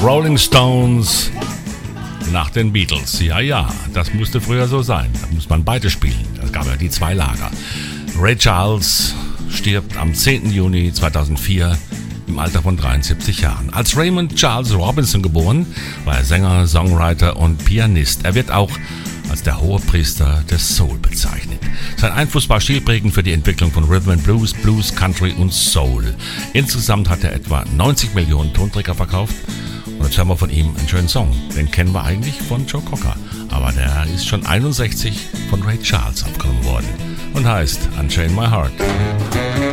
Rolling Stones nach den Beatles. Ja, das musste früher so sein. Da muss man beide spielen. Es gab ja die zwei Lager. Ray Charles stirbt am 10. Juni 2004 im Alter von 73 Jahren. Als Raymond Charles Robinson geboren, war er Sänger, Songwriter und Pianist. Er wird auch als der Hohepriester des Soul bezeichnet. Sein Einfluss war stilprägend für die Entwicklung von Rhythm and Blues, Blues, Country und Soul. Insgesamt hat er etwa 90 Millionen Tonträger verkauft. Und jetzt hören wir von ihm einen schönen Song. Den kennen wir eigentlich von Joe Cocker. Aber der ist schon 61 von Ray Charles aufgenommen worden und heißt Unchain My Heart.